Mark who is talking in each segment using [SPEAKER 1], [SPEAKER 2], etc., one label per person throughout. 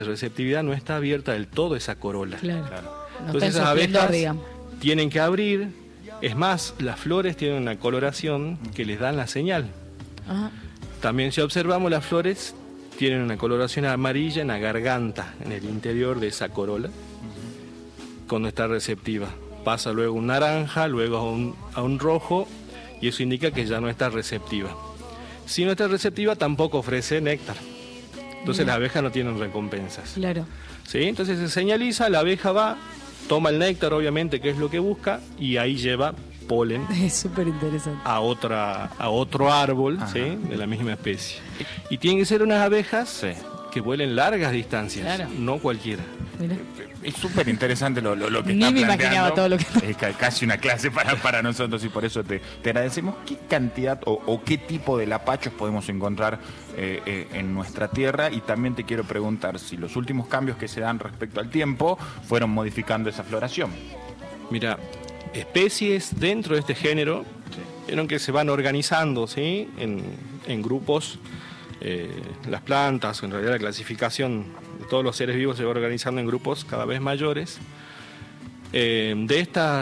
[SPEAKER 1] receptividad no está abierta del todo esa corola.
[SPEAKER 2] Claro. No
[SPEAKER 1] Entonces
[SPEAKER 2] está
[SPEAKER 1] esas abejas
[SPEAKER 2] digamos.
[SPEAKER 1] tienen que abrir. Es más, las flores tienen una coloración que les dan la señal.
[SPEAKER 2] Ajá.
[SPEAKER 1] También si observamos, las flores tienen una coloración amarilla en la garganta, en el interior de esa corola, cuando está receptiva. Pasa luego un naranja, luego a un rojo, y eso indica que ya no está receptiva. Si no está receptiva, tampoco ofrece néctar. Entonces las abejas no tienen recompensas.
[SPEAKER 2] Claro.
[SPEAKER 1] ¿Sí? Entonces se señaliza, la abeja va, toma el néctar, obviamente, que es lo que busca, y ahí lleva polen
[SPEAKER 2] Es súper interesante.
[SPEAKER 1] a otro árbol, ¿sí? De la misma especie. Y tienen que ser unas abejas que vuelen largas distancias,
[SPEAKER 2] Claro.
[SPEAKER 1] no cualquiera.
[SPEAKER 2] Mira.
[SPEAKER 3] Es súper interesante lo que
[SPEAKER 2] Ni
[SPEAKER 3] está
[SPEAKER 2] me
[SPEAKER 3] planteando.
[SPEAKER 2] imaginaba todo lo que...
[SPEAKER 3] Es casi una clase para nosotros, y por eso te agradecemos. ¿Qué cantidad o qué tipo de lapachos podemos encontrar en nuestra tierra? Y también te quiero preguntar si los últimos cambios que se dan respecto al tiempo fueron modificando esa floración.
[SPEAKER 1] Mira, especies dentro de este género, vieron que se van organizando, ¿sí? en grupos. Las plantas, en realidad la clasificación de todos los seres vivos se va organizando en grupos cada vez mayores. De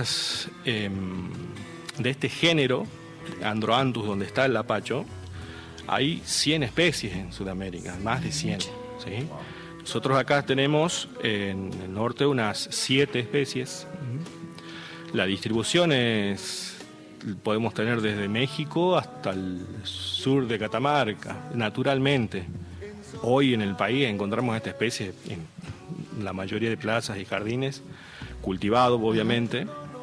[SPEAKER 1] este género, Androanthus, donde está el lapacho, hay 100 especies en Sudamérica, más de 100. ¿Sí? Nosotros acá tenemos en el norte unas 7 especies. La distribución podemos tener desde México hasta el sur de Catamarca, naturalmente. Hoy en el país encontramos esta especie en la mayoría de plazas y jardines, cultivado obviamente,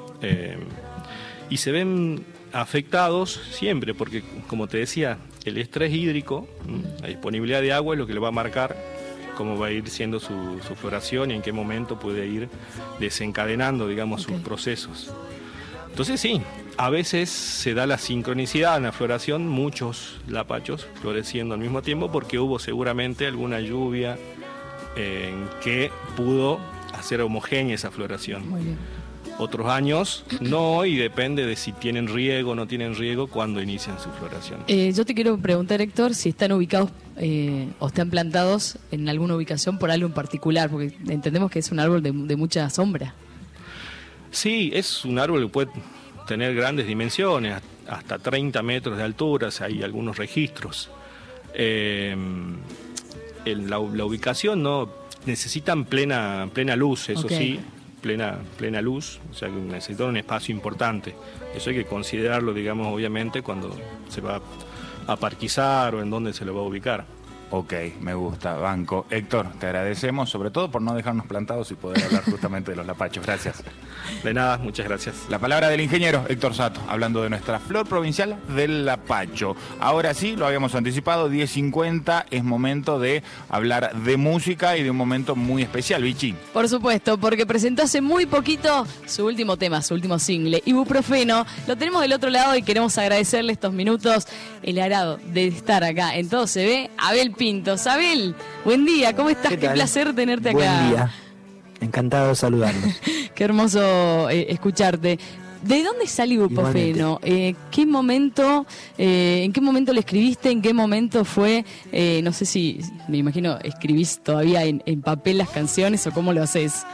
[SPEAKER 1] y se ven afectados siempre, porque como te decía, el estrés hídrico, la disponibilidad de agua es lo que le va a marcar cómo va a ir siendo su floración y en qué momento puede ir desencadenando, digamos, sus procesos. Entonces sí, a veces se da la sincronicidad en la floración, muchos lapachos floreciendo al mismo tiempo porque hubo seguramente alguna lluvia en que pudo hacer homogénea esa floración.
[SPEAKER 2] Muy bien.
[SPEAKER 1] Otros años no, y depende de si tienen riego o no tienen riego cuando inician su floración.
[SPEAKER 2] Yo te quiero preguntar, Héctor, si están ubicados o están plantados en alguna ubicación por algo en particular, porque entendemos que es un árbol de mucha sombra.
[SPEAKER 1] Sí, es un árbol que puede tener grandes dimensiones, hasta 30 metros de altura, hay algunos registros. En la ubicación no necesitan plena luz, eso sí, plena luz, o sea que necesitan un espacio importante. Eso hay que considerarlo, digamos, obviamente, cuando se va a parquizar o en dónde se lo va a ubicar.
[SPEAKER 3] Ok, me gusta, banco. Héctor, te agradecemos, sobre todo por no dejarnos plantados y poder hablar justamente de los lapachos. Gracias.
[SPEAKER 1] De nada, muchas gracias.
[SPEAKER 3] La palabra del ingeniero Héctor Sato, hablando de nuestra flor provincial del lapacho. Ahora sí, lo habíamos anticipado, 10:50, es momento de hablar de música y de un momento muy especial, Vichy.
[SPEAKER 2] Por supuesto, porque presentó hace muy poquito su último tema, su último single, Ibuprofeno. Lo tenemos del otro lado y queremos agradecerle estos minutos, el agrado de estar acá en Todo Se Ve, Abel Pintos. Abel, buen día, ¿cómo estás? Qué placer tenerte acá.
[SPEAKER 4] Buen día, encantado de saludarlos.
[SPEAKER 2] Qué hermoso escucharte. ¿De dónde sale Ibuprofeno? ¿En qué momento lo escribiste? ¿En qué momento fue? No sé si, me imagino, escribís todavía en papel las canciones o cómo lo haces.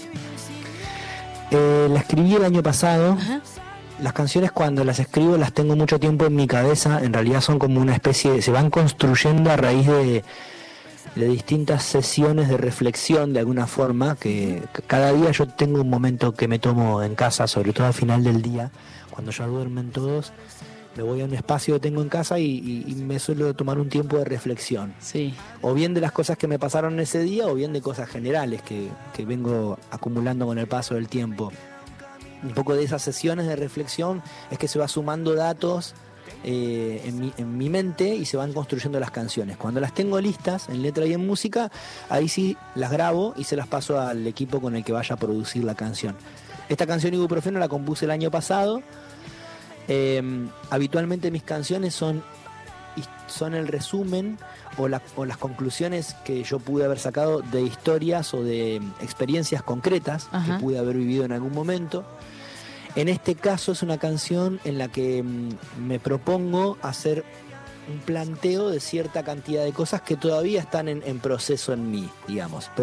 [SPEAKER 4] La escribí el año pasado.
[SPEAKER 2] Ajá.
[SPEAKER 4] Las canciones, cuando las escribo, las tengo mucho tiempo en mi cabeza. En realidad son como una especie se van construyendo a raíz de distintas sesiones de reflexión, de alguna forma, que cada día yo tengo un momento que me tomo en casa, sobre todo al final del día, cuando ya duermen todos, me voy a un espacio que tengo en casa y me suelo tomar un tiempo de reflexión.
[SPEAKER 2] Sí.
[SPEAKER 4] O bien de las cosas que me pasaron ese día, o bien de cosas generales que vengo acumulando con el paso del tiempo. Un poco de esas sesiones de reflexión es que se va sumando datos en mi mente y se van construyendo las canciones. Cuando las tengo listas en letra y en música, ahí sí las grabo y se las paso al equipo con el que vaya a producir la canción. Esta canción Ibuprofeno la compuse el año pasado. Habitualmente mis canciones son el resumen o las conclusiones que yo pude haber sacado de historias o de experiencias concretas que pude haber vivido en algún momento. En este caso es una canción en la que me propongo hacer un planteo de cierta cantidad de cosas que todavía están en proceso en mí, digamos.